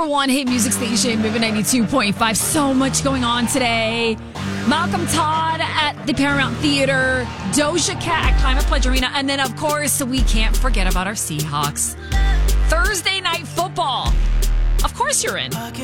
number one hit music station, Moving 92.5. So much going on today. Malcolm Todd at the Paramount Theater, Doja Cat at Climate Pledge Arena, and then, of course, we can't forget about our Seahawks. Thursday night football. Of course you're in.